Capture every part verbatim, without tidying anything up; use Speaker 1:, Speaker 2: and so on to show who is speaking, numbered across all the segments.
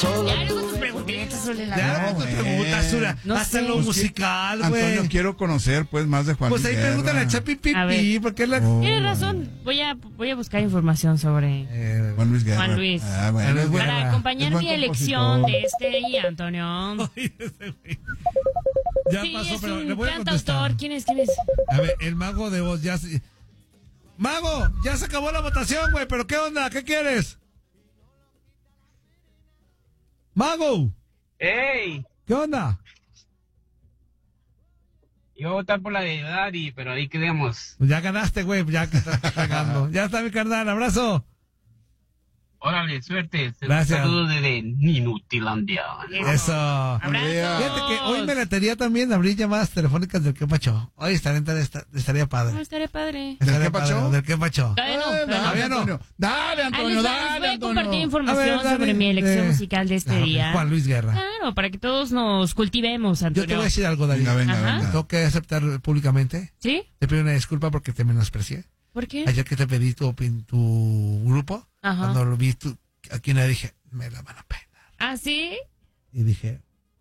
Speaker 1: Solo
Speaker 2: Ya
Speaker 1: tú
Speaker 2: no tus
Speaker 1: ves
Speaker 2: preguntitas, Zuli, la
Speaker 3: Ya
Speaker 2: verdad.
Speaker 3: no tus
Speaker 1: güey.
Speaker 3: preguntas, Zula.
Speaker 2: No
Speaker 3: Hasta
Speaker 2: sé.
Speaker 3: lo
Speaker 2: Pues
Speaker 3: musical, güey.
Speaker 4: Antonio, quiero conocer pues más de Juan
Speaker 3: Pues
Speaker 4: Luis
Speaker 3: ahí pregúntale a
Speaker 4: Guerra.
Speaker 3: Chapi Pipi,
Speaker 2: A ver.
Speaker 3: porque es la...
Speaker 4: Oh,
Speaker 2: Tienes razón. Voy a, voy a buscar información sobre...
Speaker 3: Eh,
Speaker 4: Juan Luis Guerra.
Speaker 2: Juan Luis.
Speaker 4: Ah, bueno,
Speaker 3: Juan Luis
Speaker 4: es bueno.
Speaker 2: Para
Speaker 3: Guerra.
Speaker 2: acompañar
Speaker 4: Es buen
Speaker 2: mi elección
Speaker 4: compositor.
Speaker 2: de este día, Antonio.
Speaker 3: Ay, ese güey. Ya
Speaker 2: Sí,
Speaker 3: pasó,
Speaker 2: es
Speaker 3: pero
Speaker 2: un
Speaker 3: le voy a contestar.
Speaker 2: cantautor. ¿Quién es? ¿Quién es?
Speaker 3: A ver, el mago de voz ya se... Mago, ya se acabó la votación, güey, pero ¿qué onda? ¿Qué quieres? Mago,
Speaker 5: ¡Ey!
Speaker 3: ¿qué onda?
Speaker 5: Iba a votar por la de Daddy, pero ahí quedamos.
Speaker 3: Pues ya ganaste, güey, ya que estás pegando. Ya está mi carnal, abrazo.
Speaker 5: Órale, suerte.
Speaker 3: Gracias.
Speaker 5: Saludos desde Inutilandia.
Speaker 3: Eso.
Speaker 2: Abrazo.
Speaker 3: Fíjate que hoy me latería también abrir llamadas telefónicas del que pacho. Hoy estaría, estaría, estaría padre.
Speaker 2: No, estaría padre.
Speaker 3: Estaría
Speaker 4: qué pacho?
Speaker 3: padre, ¿Del qué pacho?
Speaker 2: Todavía no,
Speaker 4: Eh,
Speaker 2: todavía no.
Speaker 4: dale,
Speaker 3: Todavía no.
Speaker 4: Antonio. Dale,
Speaker 2: Ahí
Speaker 4: Antonio,
Speaker 2: les va, les
Speaker 4: dale,
Speaker 2: voy a
Speaker 4: Antonio.
Speaker 2: compartir información
Speaker 3: A ver, dale.
Speaker 2: sobre mi elección
Speaker 3: Eh,
Speaker 2: musical de este
Speaker 3: ah,
Speaker 2: día.
Speaker 3: Juan Luis Guerra.
Speaker 2: Claro, para que todos nos cultivemos,
Speaker 3: Yo
Speaker 2: Antonio.
Speaker 3: te voy a decir algo, David.
Speaker 4: Venga, venga,
Speaker 2: Ajá.
Speaker 4: venga.
Speaker 3: Tengo que aceptar públicamente.
Speaker 2: ¿Sí?
Speaker 3: Te pido una disculpa porque te menosprecié.
Speaker 2: ¿Por qué?
Speaker 3: Ayer que te pedí tu, opin- tu grupo,
Speaker 2: Ajá.
Speaker 3: cuando lo vi, tu, aquí le dije, me la van a penar.
Speaker 2: ¿Ah, sí?
Speaker 3: Y dije,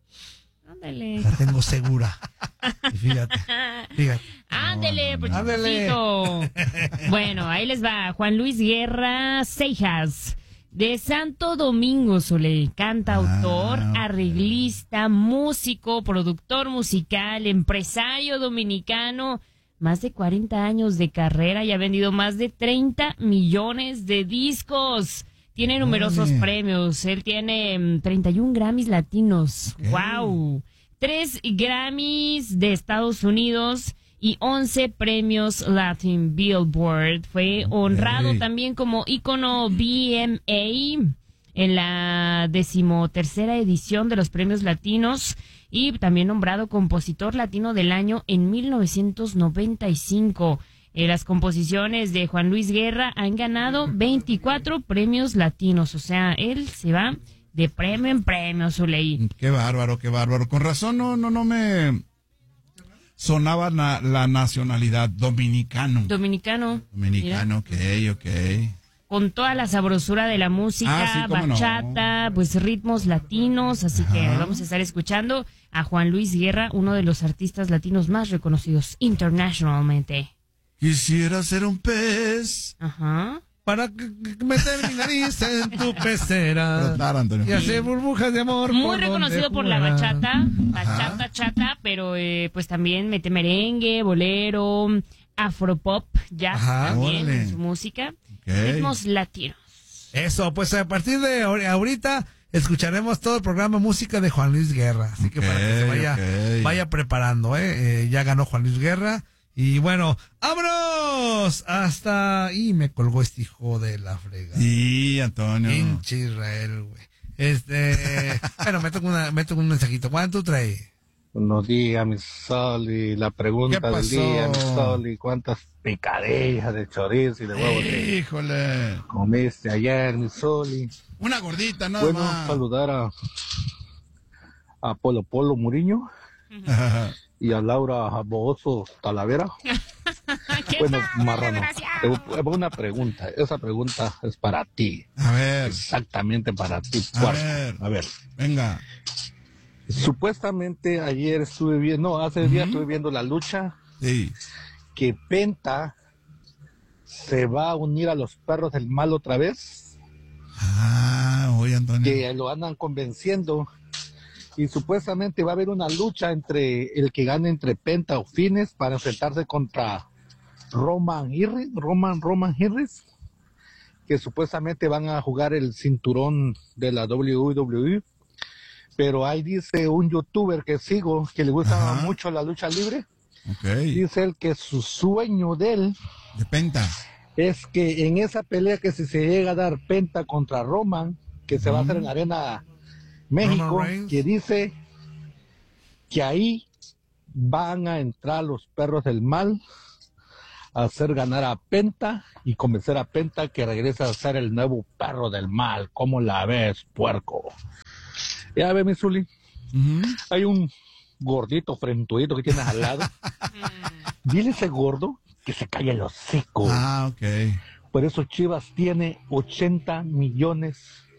Speaker 2: Ándale.
Speaker 3: la tengo segura. Y fíjate, fíjate.
Speaker 2: Ándele, pues
Speaker 3: Ándele.
Speaker 2: chiquito. Bueno, ahí les va. Juan Luis Guerra Seijas. De Santo Domingo, Sole. Cantautor,
Speaker 4: Ah, ok.
Speaker 2: arreglista, músico, productor musical, empresario dominicano. Más de cuarenta años de carrera y ha vendido más de treinta millones de discos. Tiene numerosos
Speaker 4: Órale.
Speaker 2: premios. Él tiene mm, treinta y un Grammys latinos.
Speaker 4: Ok.
Speaker 2: ¡Wow! Tres Grammys de Estados Unidos y once premios Latin Billboard. Fue honrado también como ícono B M A en la decimotercera edición de los premios latinos y también nombrado compositor latino del año en mil novecientos noventa y cinco. Eh, las composiciones de Juan Luis Guerra han ganado veinticuatro premios latinos. O sea, él se va de premio en premio, Zuley.
Speaker 4: Qué bárbaro, qué bárbaro. Con razón no, no, no me sonaba na- la nacionalidad dominicano.
Speaker 2: Dominicano.
Speaker 4: Dominicano, ok, ok.
Speaker 2: Con toda la sabrosura de la música,
Speaker 4: Ah, sí, cómo no.
Speaker 2: bachata, pues ritmos latinos, así que
Speaker 4: Ajá.
Speaker 2: vamos a estar escuchando a Juan Luis Guerra, uno de los artistas latinos más reconocidos internacionalmente.
Speaker 4: Quisiera ser un pez.
Speaker 2: Ajá.
Speaker 3: Para que- que meter mi nariz en tu pecera
Speaker 4: Trotar, Antonio.
Speaker 3: y hacer burbujas de amor.
Speaker 2: Muy
Speaker 3: por
Speaker 2: reconocido
Speaker 3: donde
Speaker 2: por la
Speaker 3: fuera.
Speaker 2: bachata, bachata, chata, pero eh, pues también mete merengue, bolero, afropop, jazz
Speaker 3: Ajá.
Speaker 2: también
Speaker 4: Órale.
Speaker 2: en su música,
Speaker 4: Ok.
Speaker 2: ritmos latinos.
Speaker 3: Eso, pues a partir de ahor- ahorita escucharemos todo el programa música de Juan Luis Guerra. Así que
Speaker 4: Ok,
Speaker 3: para que se vaya,
Speaker 4: ok.
Speaker 3: vaya preparando, ¿eh? Eh, Ya ganó Juan Luis Guerra. Y bueno, ¡vámonos! Hasta... Y me colgó este hijo de la frega.
Speaker 4: Sí, Antonio.
Speaker 3: Pinche Israel, güey. Este... bueno, me toca, una, me toca un mensajito. ¿Cuánto trae?
Speaker 1: Buenos días, mi Soli. La pregunta
Speaker 4: ¿Qué
Speaker 1: del
Speaker 4: pasó?
Speaker 1: día, mi Soli. ¿Cuántas picadillas de chorizo y de huevo te
Speaker 4: Híjole.
Speaker 1: comiste ayer, mi Soli?
Speaker 4: Una gordita, nada
Speaker 1: Bueno,
Speaker 4: más.
Speaker 1: saludar a, a Polo Polo Muriño y a Laura Bozo Talavera.
Speaker 2: ¿Qué
Speaker 1: Bueno,
Speaker 2: pasa,
Speaker 1: Marrano,
Speaker 2: desgraciado?
Speaker 1: te hago una pregunta. Esa pregunta es para ti.
Speaker 4: A ver,
Speaker 1: Exactamente para ti,
Speaker 4: A
Speaker 1: puerco.
Speaker 4: ver.
Speaker 1: A ver.
Speaker 4: venga.
Speaker 1: Supuestamente ayer estuve viendo, no, hace días estuve viendo la lucha
Speaker 4: Sí.
Speaker 1: que Penta se va a unir a los perros del mal otra vez,
Speaker 4: Ah, oye, Antonio.
Speaker 1: que lo andan convenciendo y supuestamente va a haber una lucha entre el que gane entre Penta o Fines para enfrentarse contra Roman Irris, Roman Roman Irris, que supuestamente van a jugar el cinturón de la W W E, pero ahí dice un youtuber que sigo que le gusta
Speaker 4: Ajá.
Speaker 1: mucho la lucha libre,
Speaker 4: Ok.
Speaker 1: dice él que su sueño de él
Speaker 4: De Penta.
Speaker 1: es que en esa pelea que si se llega a dar Penta contra Roman, que se va a hacer en la Arena México,
Speaker 3: Roman Reigns.
Speaker 1: que dice que ahí van a entrar los perros del mal a hacer ganar a Penta y convencer a Penta que regrese a ser el nuevo perro del mal. ¿Cómo la ves, puerco? Ya ve, mi Zuli,
Speaker 4: Ujú.
Speaker 1: hay un gordito frentuito que tienes al lado. Dile a ese gordo que se calle el hocico.
Speaker 4: Ah, ok.
Speaker 1: Por eso Chivas tiene ochenta millones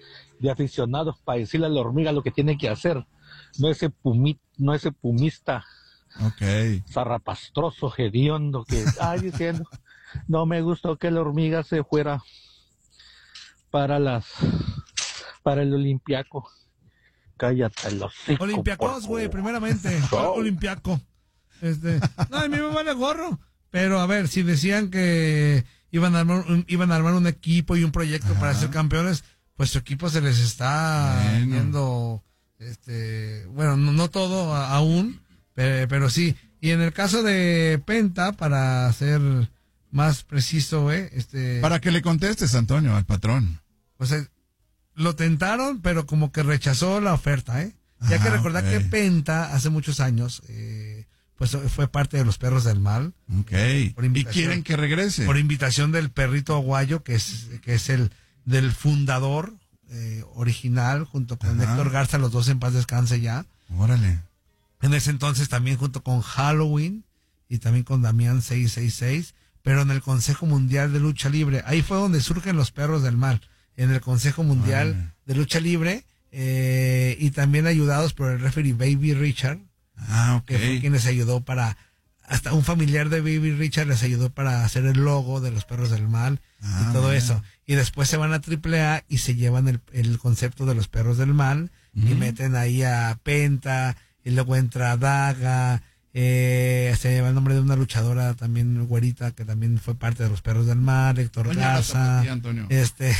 Speaker 1: de aficionados para decirle a la hormiga lo que tiene que hacer. No ese pumi, no ese pumista
Speaker 4: Ok.
Speaker 1: zarrapastroso, hediondo, que está diciendo, no me gustó que la hormiga se fuera para las, para el Olimpiaco. Cállate el hocico.
Speaker 3: Olimpiacos, güey, primeramente.
Speaker 1: Oh.
Speaker 3: Olimpiaco. Este, no, a mí me vale gorro. Pero a ver, si decían que iban a armar un, iban a armar un equipo y un proyecto Ajá. para ser campeones, pues su equipo se les está bueno. viendo, este, bueno, no, no todo a, aún, pero, pero sí. Y en el caso de Penta, para ser más preciso, eh, este,
Speaker 4: para que le contestes, Antonio, al patrón.
Speaker 3: Pues eh, lo tentaron, pero como que rechazó la oferta, eh. Ya ah, que recordar okay. que Penta hace muchos años, eh, pues fue parte de los Perros del Mal.
Speaker 4: Okay. ¿Y quieren que regrese?
Speaker 3: Por invitación del perrito aguayo, que es que es el del fundador eh, original, junto con Ajá. Héctor Garza, los dos en paz descanse ya.
Speaker 4: Órale.
Speaker 3: En ese entonces también junto con Halloween y también con Damián seiscientos sesenta y seis, pero en el Consejo Mundial de Lucha Libre. Ahí fue donde surgen los Perros del Mal, en el Consejo Mundial Órale. de Lucha Libre, eh, y también ayudados por el referee Baby Richard.
Speaker 4: Ah, ok.
Speaker 3: Que fue quien les ayudó para, hasta un familiar de Baby Richard les ayudó para hacer el logo de los Perros del Mal ah, y todo mira. eso. Y después se van a Triple A y se llevan el, el concepto de los Perros del Mal mm. y meten ahí a Penta, y luego entra Daga, eh, se lleva el nombre de una luchadora también güerita que también fue parte de los Perros del Mal, Héctor Oye, Garza, ti, este,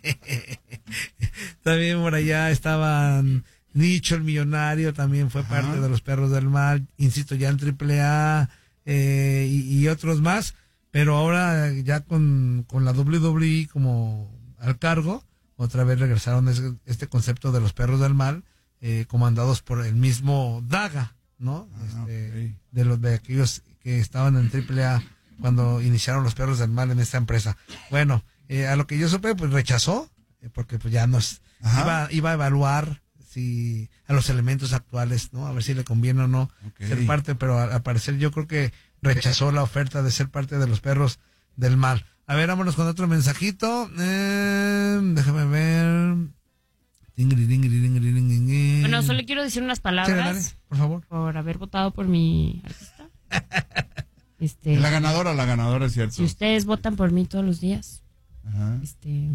Speaker 3: también por allá estaban Nicho el Millonario, también fue Ajá. parte de los Perros del Mal, insisto, ya en Triple A, eh, y, y otros más, pero ahora ya con, con la doble u doble u E como al cargo, otra vez regresaron ese, este concepto de los Perros del Mal, eh, comandados por el mismo Daga, ¿no? Ah, este, okay. De los de aquellos que estaban en Triple A cuando iniciaron los Perros del Mal en esta empresa. Bueno, eh, a lo que yo supe, pues rechazó, eh, porque pues ya nos iba, iba a evaluar si a los elementos actuales, ¿no? A ver si le conviene o no okay. ser parte, pero al parecer yo creo que rechazó la oferta de ser parte de los Perros del Mal. A ver, vámonos con otro mensajito. Eh, déjame ver.
Speaker 2: Bueno, solo quiero decir unas palabras. Sí, dale,
Speaker 3: por favor.
Speaker 2: Por haber votado por mi artista. Este,
Speaker 4: la ganadora, la ganadora es cierto.
Speaker 2: Si ustedes votan por mí todos los días, Ajá. este,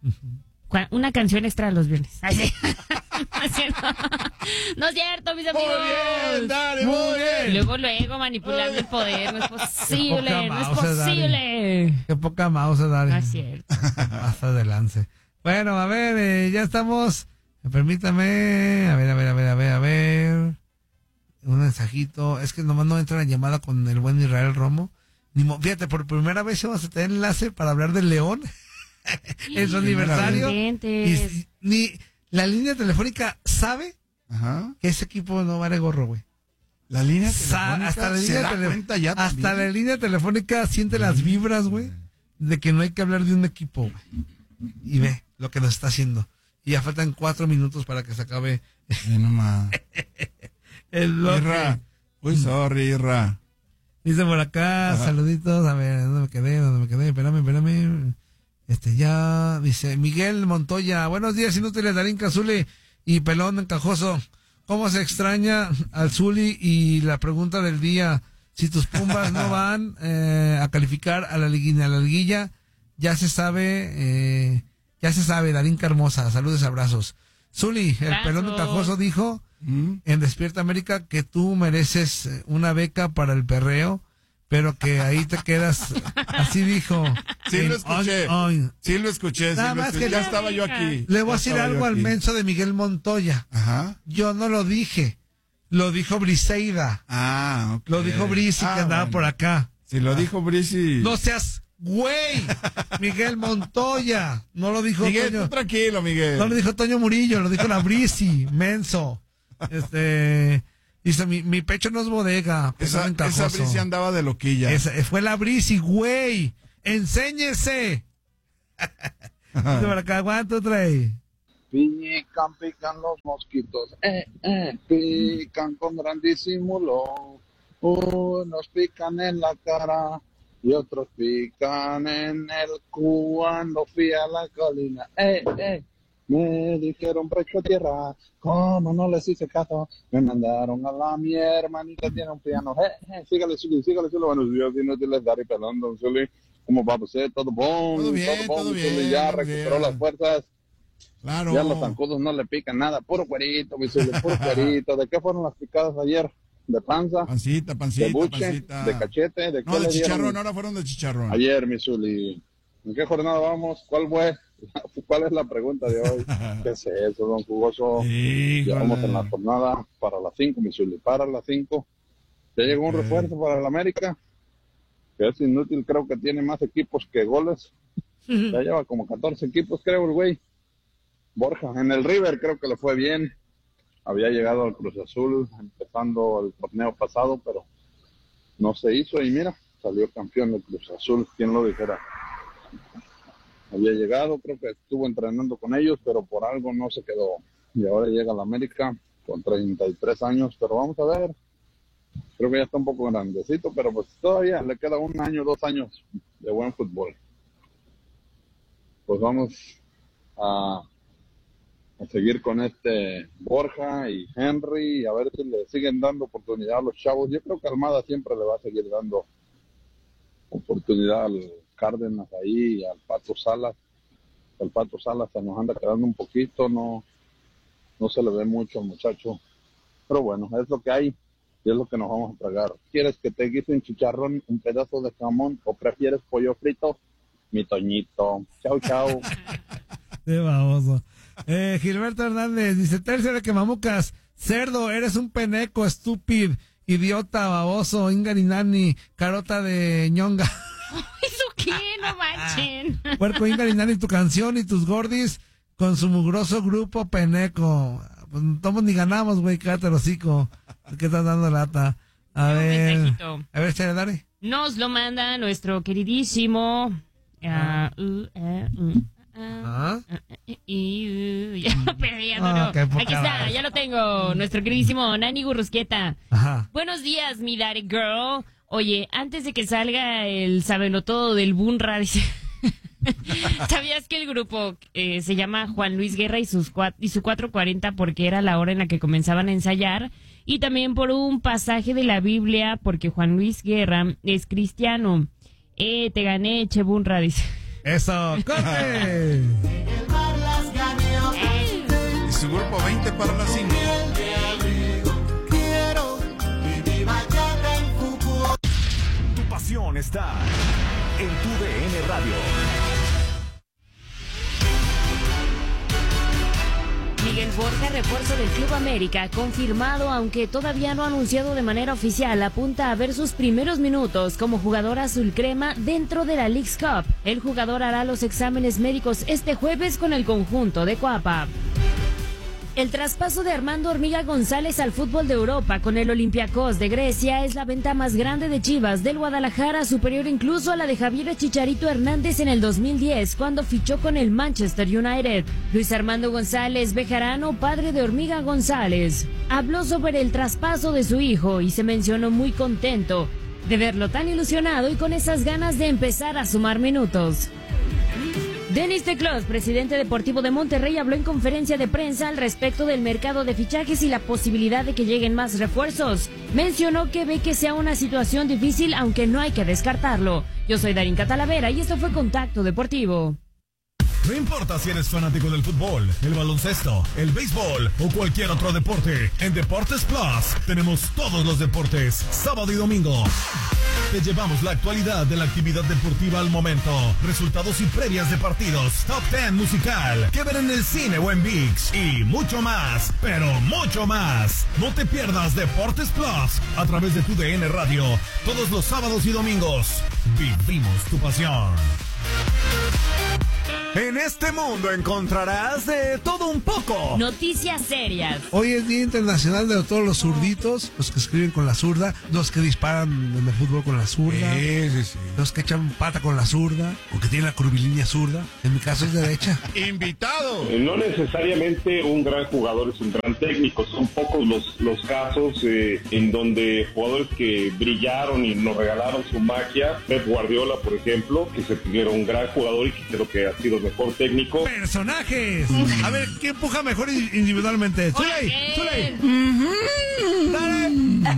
Speaker 2: una canción extra de los viernes. Ay, sí. No es cierto. No es cierto, mis amigos.
Speaker 4: Muy bien, dale, muy bien.
Speaker 2: Y luego, luego manipulando el poder. No es posible, no es posible.
Speaker 3: Dale. Qué poca mouse, dale.
Speaker 2: No es cierto.
Speaker 3: Hasta adelante. Bueno, a ver, eh, ya estamos. Permítame. A ver, a ver, a ver, a ver, a ver. Un mensajito. Es que nomás no entra la llamada con el buen Israel Romo. Ni mo- Fíjate, por primera vez vamos a tener enlace para hablar del León. En su aniversario. Y, ni la línea telefónica sabe
Speaker 4: Ajá.
Speaker 3: que ese equipo no vale gorro, güey.
Speaker 4: La línea telefónica
Speaker 3: hasta la
Speaker 4: se
Speaker 3: línea,
Speaker 4: da
Speaker 3: tele-
Speaker 4: cuenta ya
Speaker 3: hasta
Speaker 4: también.
Speaker 3: la línea telefónica siente las vibras, güey, de que no hay que hablar de un equipo, güey. Y ve lo que nos está haciendo. Y ya faltan cuatro minutos para que se acabe.
Speaker 4: Sí, no más.
Speaker 3: El
Speaker 4: Irra. Uy, sorry, Irra.
Speaker 3: Dice por acá, Ajá. saluditos. A ver, ¿dónde me quedé? ¿Dónde me quedé? Espérame, espérame. Este ya, dice Miguel Montoya. Buenos días, inútiles, Darín Cazuli y Pelón Encajoso. ¿Cómo se extraña al Zuli? Y la pregunta del día, si tus Pumas no van eh, a calificar a la liguilla, a la liguilla, ya se sabe, eh, ya se sabe, Darín Carmosa. Saludos, abrazos. Zuli, el
Speaker 2: Abrazos.
Speaker 3: Pelón Encajoso dijo
Speaker 4: ¿Mm?
Speaker 3: en Despierta América que tú mereces una beca para el perreo, pero que ahí te quedas. Así dijo.
Speaker 4: Sí lo escuché.
Speaker 3: On, on.
Speaker 4: Sí lo escuché.
Speaker 3: Nada
Speaker 4: sí lo
Speaker 3: más
Speaker 4: escuché.
Speaker 3: que
Speaker 4: ya
Speaker 2: la
Speaker 4: estaba yo
Speaker 2: beca.
Speaker 4: aquí.
Speaker 3: Le voy a
Speaker 4: Ya
Speaker 3: decir
Speaker 4: estaba
Speaker 3: algo
Speaker 4: yo
Speaker 3: al
Speaker 4: aquí.
Speaker 3: menso de Miguel Montoya.
Speaker 4: Ajá.
Speaker 3: Yo no lo dije. Lo dijo Briseida.
Speaker 4: Ah, ok.
Speaker 3: Lo dijo Brisi,
Speaker 4: Ah,
Speaker 3: que andaba
Speaker 4: bueno.
Speaker 3: por acá.
Speaker 4: Si lo dijo Brisi.
Speaker 3: No seas güey. Miguel Montoya. No lo dijo
Speaker 4: Miguel,
Speaker 3: Toño.
Speaker 4: tú tranquilo, Miguel.
Speaker 3: No lo dijo Toño Murillo, lo dijo la Brisi, menso. Este, dice, mi, mi pecho no es bodega.
Speaker 4: Esa, esa Brisi andaba de loquilla.
Speaker 3: Esa, fue la Brisi, güey. Enséñese. Dice por acá, ¿cuánto trae?
Speaker 6: Pican, pican los mosquitos, eh, eh, pican con gran disimulo. Unos pican en la cara y otros pican en el cuando fui a la colina. Eh, eh, Me dijeron precho tierra, como no les hice caso, me mandaron a la mi hermanita, tiene un piano. Eh, eh, sígale, sígale, sígale, sígale, buenos días, inútiles, Dari Pelando, Zuli. ¿Cómo va usted? ¿Todo bon?
Speaker 4: Todo bien,
Speaker 6: bon,
Speaker 4: todo
Speaker 6: Zuli,
Speaker 4: bien,
Speaker 6: ya
Speaker 4: todo
Speaker 6: recuperó
Speaker 4: bien.
Speaker 6: las fuerzas.
Speaker 4: Claro.
Speaker 6: Ya los zancudos no le pican nada, puro cuerito, mi Zuli, puro cuerito. ¿De qué fueron las picadas ayer? ¿De panza?
Speaker 4: Pancita, pancita,
Speaker 6: ¿De buche?
Speaker 4: pancita.
Speaker 6: ¿De cachete? ¿De qué
Speaker 4: No, de
Speaker 6: le dieron?
Speaker 4: chicharrón, ahora fueron de chicharrón.
Speaker 6: Ayer, mi Zuli. ¿En qué jornada vamos? ¿Cuál fue? ¿Cuál es la pregunta de hoy? ¿Qué es eso, don Jugoso?
Speaker 4: Híjole.
Speaker 6: Ya vamos en la jornada para las cinco, mi Zuli. Para las cinco. Ya llegó un
Speaker 4: Ok.
Speaker 6: refuerzo para el América, que es inútil, creo que tiene más equipos que goles. Ya lleva como catorce equipos, creo, el güey. Borja, en el River creo que le fue bien. Había llegado al Cruz Azul empezando el torneo pasado, pero no se hizo y mira, salió campeón del Cruz Azul, quién lo dijera. Había llegado, creo que estuvo entrenando con ellos, pero por algo no se quedó. Y ahora llega al América con treinta y tres años, pero vamos a ver. Creo que ya está un poco grandecito, pero pues todavía le queda un año, dos años de buen fútbol. Pues vamos a, a seguir con este Borja y Henry, y a ver si le siguen dando oportunidad a los chavos. Yo creo que Almada siempre le va a seguir dando oportunidad al Cárdenas ahí, al Pato Salas. El Pato Salas se nos anda quedando un poquito, no, no se le ve mucho al muchacho. Pero bueno, es lo que hay y es lo que nos vamos a tragar. ¿Quieres que te guise un chicharrón, un pedazo de jamón o prefieres pollo frito? Mi Toñito. Chau, chau.
Speaker 3: Qué baboso. Eh, Gilberto Hernández dice, tercio de Quemamucas, cerdo, eres un peneco, estúpido, idiota, baboso, ingarinani, carota de ñonga.
Speaker 2: ¿Eso qué? No manchen.
Speaker 3: Puerco ingarinani, tu canción y tus gordis con su mugroso grupo peneco. Pues no todos ni ganamos, güey, cállate el hocico. ¿Qué estás dando lata? A
Speaker 2: Un
Speaker 3: ver,
Speaker 2: mensajito.
Speaker 3: a ver, chale, dale.
Speaker 2: Nos lo manda nuestro queridísimo. ah, uh, uh, uh,
Speaker 3: ¿Ah?
Speaker 2: uh, y, uh, ya lo perdí, ya no,
Speaker 3: Ah,
Speaker 2: no.
Speaker 3: qué poca
Speaker 2: Aquí está,
Speaker 3: madre.
Speaker 2: ya lo tengo. Nuestro queridísimo Nani Gurrusquieta.
Speaker 3: Ajá.
Speaker 2: Buenos días, mi daddy girl. Oye, antes de que salga el sabelotodo del Bunra, dice. ¿Sabías que el grupo eh, se llama Juan Luis Guerra y, sus cua- y su cuatro cuarenta porque era la hora en la que comenzaban a ensayar? Y también por un pasaje de la Biblia porque Juan Luis Guerra es cristiano. Eh, te gané, che Bunra, dice.
Speaker 3: Eso, corte.
Speaker 4: Y su grupo veinte para las cinco.
Speaker 7: Tu pasión está en tu D N Radio.
Speaker 2: Miguel Borja, refuerzo del Club América, confirmado, aunque todavía no anunciado de manera oficial, apunta a ver sus primeros minutos como jugador azul crema dentro de la Leagues Cup. El jugador hará los exámenes médicos este jueves con el conjunto de Cuapa. El traspaso de Armando Hormiga González al fútbol de Europa con el Olympiacos de Grecia es la venta más grande de Chivas del Guadalajara, superior incluso a la de Javier Chicharito Hernández en el dos mil diez, cuando fichó con el Manchester United. Luis Armando González Bejarano, padre de Hormiga González, habló sobre el traspaso de su hijo y se mencionó muy contento de verlo tan ilusionado y con esas ganas de empezar a sumar minutos. Denis Teclos, presidente deportivo de Monterrey, habló en conferencia de prensa al respecto del mercado de fichajes y la posibilidad de que lleguen más refuerzos. Mencionó que ve que sea una situación difícil, aunque no hay que descartarlo. Yo soy Darín Catalavera y esto fue Contacto Deportivo.
Speaker 8: No importa si eres fanático del fútbol, el baloncesto, el béisbol o cualquier otro deporte, en Deportes Plus tenemos todos los deportes, sábado y domingo. Te llevamos la actualidad de la actividad deportiva al momento, resultados y previas de partidos, top ten musical, que ver en el cine o en ViX y mucho más, pero mucho más. No te pierdas Deportes Plus a través de tu D N Radio, todos los sábados y domingos. Vivimos tu pasión.
Speaker 7: En este mundo encontrarás de todo un poco.
Speaker 2: Noticias serias.
Speaker 3: Hoy es Día Internacional de todos los zurditos, los que escriben con la zurda, los que disparan en el fútbol con la zurda,
Speaker 4: Sí, sí, sí.
Speaker 3: los que echan pata con la zurda, o que tienen la curvilínea zurda. En mi caso es derecha.
Speaker 4: Invitado.
Speaker 9: No necesariamente un gran jugador es un gran técnico, son pocos los, los casos eh, en donde jugadores que brillaron y nos regalaron su magia, Pep Guardiola, por ejemplo, que se consideró un gran jugador y que creo que ha sido los mejor técnico.
Speaker 3: ¡Personajes! A ver, ¿quién empuja mejor individualmente? ¡Zuley! ¡Zuley! ¡Dale!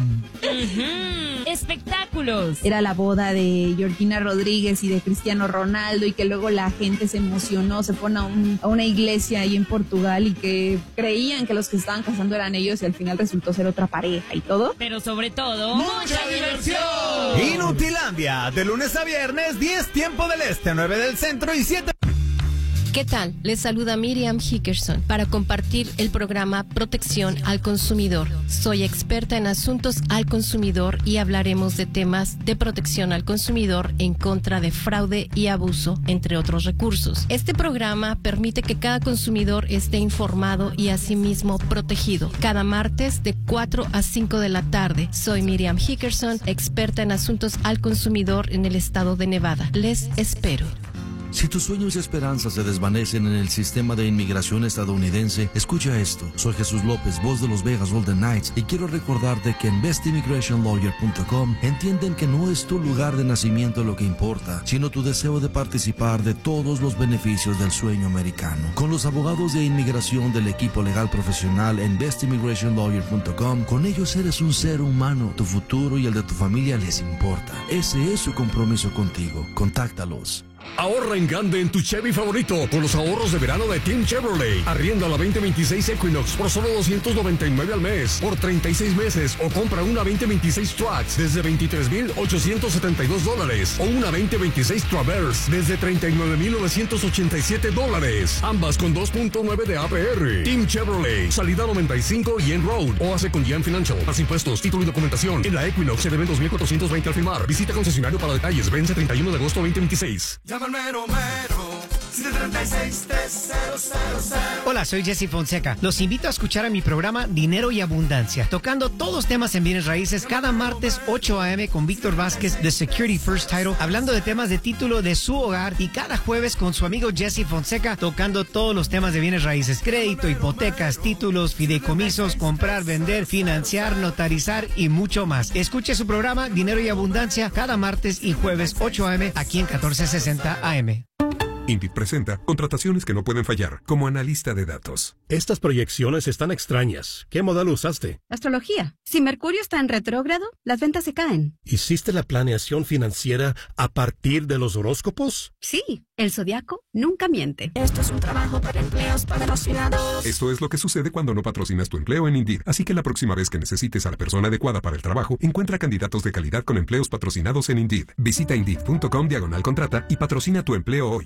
Speaker 2: Uh-huh. Espectáculos.
Speaker 10: Era la boda de Georgina Rodríguez y de Cristiano Ronaldo, y que luego la gente se emocionó, se fueron a, un, a una iglesia ahí en Portugal y que creían que los que estaban casando eran ellos y al final resultó ser otra pareja y todo.
Speaker 2: Pero sobre todo,
Speaker 11: ¡mucha diversión! Inutilandia, de lunes a viernes, diez tiempo del este, nueve del centro y siete...
Speaker 12: ¿Qué tal? Les saluda Miriam Hickerson para compartir el programa Protección al Consumidor. Soy experta en asuntos al consumidor y hablaremos de temas de protección al consumidor en contra de fraude y abuso, entre otros recursos. Este programa permite que cada consumidor esté informado y asimismo protegido. Cada martes de cuatro a cinco de la tarde. Soy Miriam Hickerson, experta en asuntos al consumidor en el estado de Nevada. Les espero.
Speaker 13: Si tus sueños y esperanzas se desvanecen en el sistema de inmigración estadounidense, escucha esto. Soy Jesús López, voz de los Vegas Golden Knights, y quiero recordarte que en best immigration lawyer punto com entienden que no es tu lugar de nacimiento lo que importa, sino tu deseo de participar de todos los beneficios del sueño americano. Con los abogados de inmigración del equipo legal profesional en best immigration lawyer punto com, con ellos eres un ser humano. Tu futuro y el de tu familia les importa. Ese es su compromiso contigo. Contáctalos.
Speaker 14: Ahorra en grande en tu Chevy favorito con los ahorros de verano de Team Chevrolet. Arrienda la veinte veintiséis Equinox por solo doscientos noventa y nueve al mes por treinta y seis meses, o compra una veinte veintiséis Trax desde veintitrés mil ochocientos setenta y dos dólares o una veinte veintiséis Traverse desde treinta y nueve mil novecientos ochenta y siete dólares. Ambas con dos punto nueve de A P R. Team Chevrolet, salida noventa y cinco y en Road, o hace con Gian Financial. Más impuestos, título y documentación. En la Equinox se deben dos mil cuatrocientos veinte al firmar. Visita concesionario para detalles. Vence treinta y uno de agosto veinte veintiséis.
Speaker 15: Llama al mero mero, siete tres seis, tres cero cero cero.
Speaker 16: Hola, soy Jesse Fonseca. Los invito a escuchar a mi programa Dinero y Abundancia, tocando todos los temas en bienes raíces cada martes ocho a eme con Víctor Vázquez de Security First Title, hablando de temas de título de su hogar, y cada jueves con su amigo Jesse Fonseca tocando todos los temas de bienes raíces: crédito, hipotecas, títulos, fideicomisos, comprar, vender, financiar, notarizar y mucho más. Escuche su programa Dinero y Abundancia cada martes y jueves ocho a eme aquí en catorce sesenta A M.
Speaker 17: Indeed presenta contrataciones que no pueden fallar como analista de datos.
Speaker 18: Estas proyecciones están extrañas. ¿Qué modelo usaste?
Speaker 19: Astrología. Si Mercurio está en retrógrado, las ventas se caen.
Speaker 18: ¿Hiciste la planeación financiera a partir de los horóscopos?
Speaker 19: Sí, el zodiaco nunca miente. Esto es un trabajo para empleos patrocinados.
Speaker 17: Esto es lo que sucede cuando no patrocinas tu empleo en Indeed. Así que la próxima vez que necesites a la persona adecuada para el trabajo, encuentra candidatos de calidad con empleos patrocinados en Indeed. Visita Indeed.com diagonal contrata y patrocina tu empleo hoy.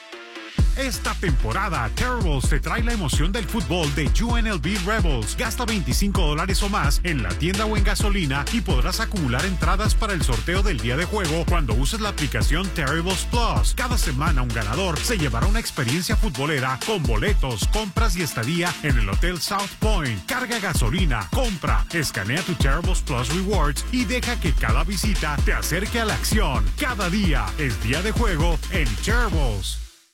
Speaker 20: Esta temporada, Terribles te trae la emoción del fútbol de U N L V Rebels. Gasta veinticinco dólares o más en la tienda o en gasolina y podrás acumular entradas para el sorteo del día de juego cuando uses la aplicación Terribles Plus. Cada semana un ganador se llevará una experiencia futbolera con boletos, compras y estadía en el Hotel South Point. Carga gasolina, compra, escanea tu Terribles Plus Rewards y deja que cada visita te acerque a la acción. Cada día es día de juego en Terribles.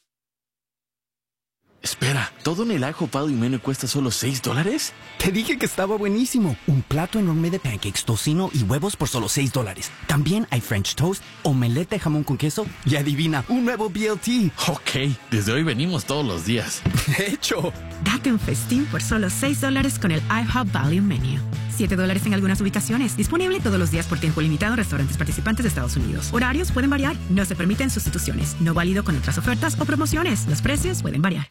Speaker 21: Espera, ¿todo en el IHOP Value Menu cuesta solo seis dólares? Te dije que estaba buenísimo. Un plato enorme de pancakes, tocino y huevos por solo seis dólares. También hay French toast, omelette de jamón con queso y adivina, un nuevo B L T.
Speaker 22: Ok, desde hoy venimos todos los días.
Speaker 21: De hecho.
Speaker 23: Date un festín por solo seis dólares con el IHOP Value Menu. siete dólares en algunas ubicaciones. Disponible todos los días por tiempo limitado en restaurantes participantes de Estados Unidos. Horarios pueden variar. No se permiten sustituciones. No válido con otras ofertas o promociones. Los precios pueden variar.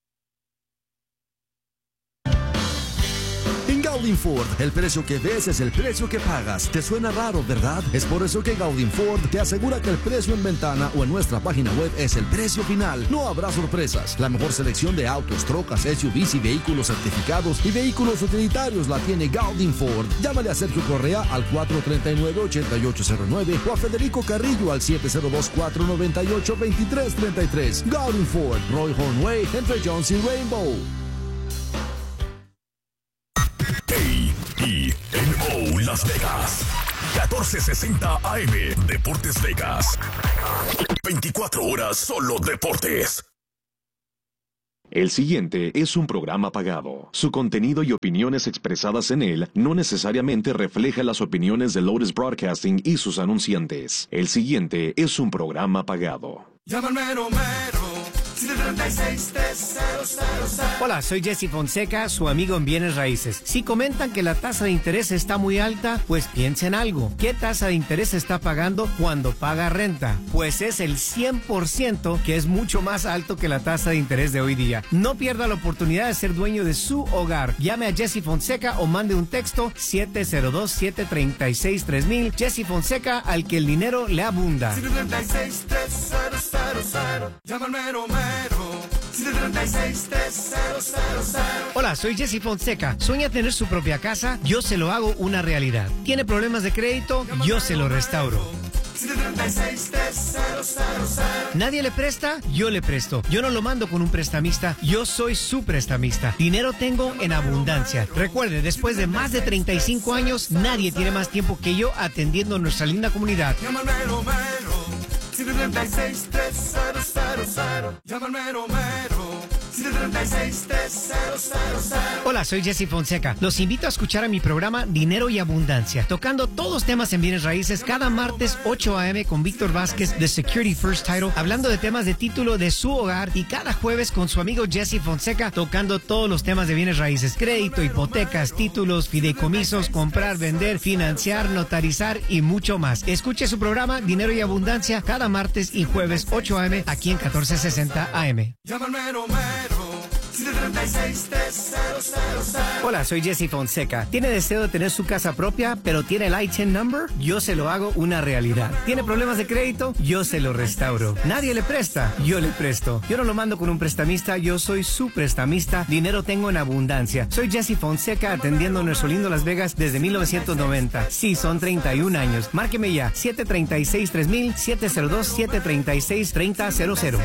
Speaker 13: En Gaudin Ford, el precio que ves es el precio que pagas. ¿Te suena raro, verdad? Es por eso que Gaudin Ford te asegura que el precio en ventana o en nuestra página web es el precio final. No habrá sorpresas. La mejor selección de autos, trocas, S U Vs y vehículos certificados y vehículos utilitarios la tiene Gaudin Ford. Llámale a Sergio Correa al cuatro tres nueve, ocho ocho cero nueve o a Federico Carrillo al siete cero dos, cuatro nueve ocho, dos tres tres tres. Gaudin Ford, Roy Hornway, entre Jones y Rainbow.
Speaker 8: A E N O Las Vegas, catorce sesenta A M, Deportes Vegas. veinticuatro horas solo deportes.
Speaker 24: El siguiente es un programa pagado. Su contenido y opiniones expresadas en él no necesariamente refleja las opiniones de Lotus Broadcasting y sus anunciantes. El siguiente es un programa pagado.
Speaker 15: Llama al mero mero, siete tres seis, tres cero cero cero.
Speaker 16: Hola, soy Jesse Fonseca, su amigo en bienes raíces. Si comentan que la tasa de interés está muy alta, pues piensen algo. ¿Qué tasa de interés está pagando cuando paga renta? Pues es el cien por ciento, que es mucho más alto que la tasa de interés de hoy día. No pierda la oportunidad de ser dueño de su hogar. Llame a Jesse Fonseca o mande un texto siete cero dos, siete tres seis, tres mil. Jesse Fonseca, al que el dinero le abunda.
Speaker 15: siete tres seis, tres cero cero cero. Llama al mero mero. siete tres seis, tres cero cero cero.
Speaker 16: Hola, soy Jesse Fonseca. ¿Sueña tener su propia casa? Yo se lo hago una realidad. ¿Tiene problemas de crédito? Yo se lo restauro.
Speaker 15: siete tres seis, tres cero cero cero.
Speaker 16: ¿Nadie le presta? Yo le presto. Yo no lo mando con un prestamista, yo soy su prestamista. Dinero tengo en abundancia. Recuerde, después de más de treinta y cinco años, nadie tiene más tiempo que yo atendiendo nuestra linda comunidad.
Speaker 15: Llama al mero mero. siete tres seis, tres cero cero cero. Llama al mero mero. siete tres seis, tres cero cero cero.
Speaker 16: Hola, soy Jesse Fonseca. Los invito a escuchar a mi programa Dinero y Abundancia, tocando todos temas en bienes raíces cada martes ocho a eme con Víctor Vázquez de Security First Title, hablando de temas de título de su hogar, y cada jueves con su amigo Jesse Fonseca, tocando todos los temas de bienes raíces: crédito, hipotecas, títulos, fideicomisos, comprar, vender, financiar, notarizar y mucho más. Escuche su programa Dinero y Abundancia cada martes y jueves ocho a eme aquí en catorce sesenta A M.
Speaker 15: Llama al mero mero. siete tres seis, tres cero cero cero.
Speaker 16: Hola, soy Jesse Fonseca. ¿Tiene deseo de tener su casa propia, pero tiene el I T I N number? Yo se lo hago una realidad. ¿Tiene problemas de crédito? Yo se lo restauro. ¿Nadie le presta? Yo le presto. Yo no lo mando con un prestamista, yo soy su prestamista. Dinero tengo en abundancia. Soy Jesse Fonseca, atendiendo nuestro lindo Las Vegas desde mil novecientos noventa. Sí, son treinta y un años. Márqueme ya, siete tres seis, tres mil, siete cero dos, siete tres seis, tres cero cero cero.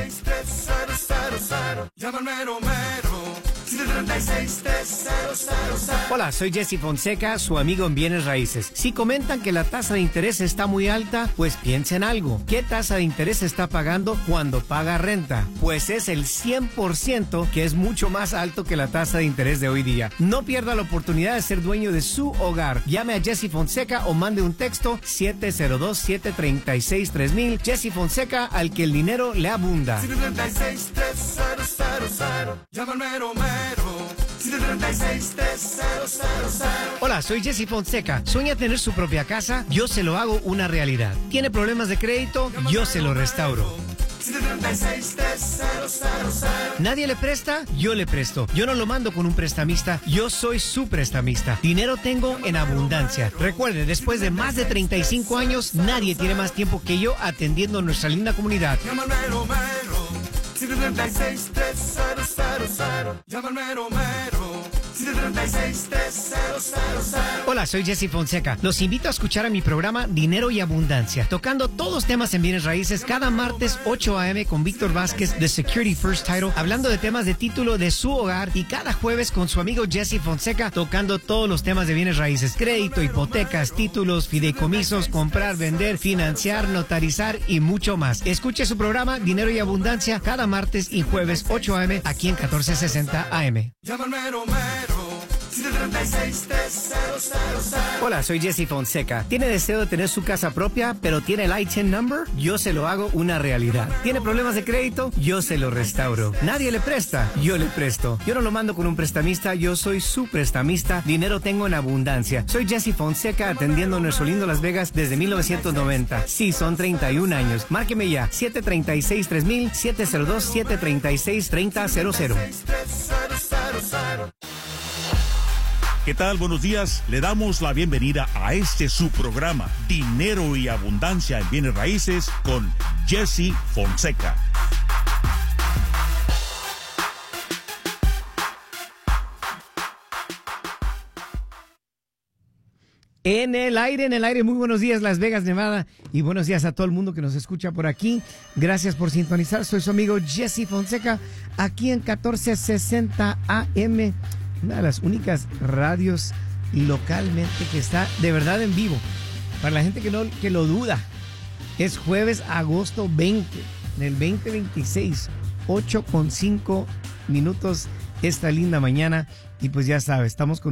Speaker 15: Llama al mero mero. siete tres seis, tres cero cero cero.
Speaker 16: Hola, soy Jesse Fonseca, su amigo en bienes raíces. Si comentan que la tasa de interés está muy alta, pues piensen algo. ¿Qué tasa de interés está pagando cuando paga renta? Pues es el cien por ciento, que es mucho más alto que la tasa de interés de hoy día. No pierda la oportunidad de ser dueño de su hogar. Llame a Jesse Fonseca o mande un texto siete cero dos, siete tres seis, tres mil. Jesse Fonseca, al que el dinero le abunda.
Speaker 15: siete tres seis, tres cero cero cero. Llama al mero mero. siete tres seis, tres cero cero cero.
Speaker 16: Hola, soy Jesse Fonseca. ¿Sueña tener su propia casa? Yo se lo hago una realidad. ¿Tiene problemas de crédito? Yo se lo restauro.
Speaker 15: siete tres seis, tres cero cero cero.
Speaker 16: ¿Nadie le presta? Yo le presto. Yo no lo mando con un prestamista, yo soy su prestamista. Dinero tengo en abundancia. Recuerde, después de más de treinta y cinco años, nadie tiene más tiempo que yo atendiendo nuestra linda comunidad.
Speaker 15: Llama al mero mero. siete tres seis, tres cero cero cero. Llama al mero mero. siete tres seis, tres cero cero cero.
Speaker 16: Hola, soy Jesse Fonseca. Los invito a escuchar a mi programa Dinero y Abundancia, tocando todos temas en bienes raíces cada martes ocho a eme con Víctor Vázquez de Security First Title, hablando de temas de título de su hogar, y cada jueves con su amigo Jesse Fonseca, tocando todos los temas de bienes raíces: crédito, hipotecas, títulos, fideicomisos, comprar, vender, financiar, notarizar y mucho más. Escuche su programa Dinero y Abundancia cada martes y jueves ocho a eme aquí en catorce sesenta A M.
Speaker 15: Llama al mero mero. siete tres seis, tres cero cero cero.
Speaker 16: Hola, soy Jesse Fonseca. ¿Tiene deseo de tener su casa propia, pero tiene el I T I N number? Yo se lo hago una realidad. ¿Tiene problemas de crédito? Yo se lo restauro. ¿Nadie le presta? Yo le presto. Yo no lo mando con un prestamista, yo soy su prestamista. Dinero tengo en abundancia. Soy Jesse Fonseca, atendiendo nuestro lindo Las Vegas desde mil novecientos noventa. Sí, son treinta y un años. Márqueme ya, siete tres seis, tres mil, siete cero dos, siete tres seis, tres cero cero cero.
Speaker 1: ¿Qué tal? Buenos días. Le damos la bienvenida a este su programa, Dinero y Abundancia en Bienes Raíces, con Jesse Fonseca.
Speaker 16: En el aire, en el aire, muy buenos días Las Vegas, Nevada, y buenos días a todo el mundo que nos escucha por aquí. Gracias por sintonizar, soy su amigo Jesse Fonseca, aquí en catorce sesenta A M, una de las únicas radios localmente que está de verdad en vivo. Para la gente que, no, que lo duda, es jueves, agosto veinte, del veinte veintiséis, ocho con cinco minutos esta linda mañana, y pues ya sabes, estamos con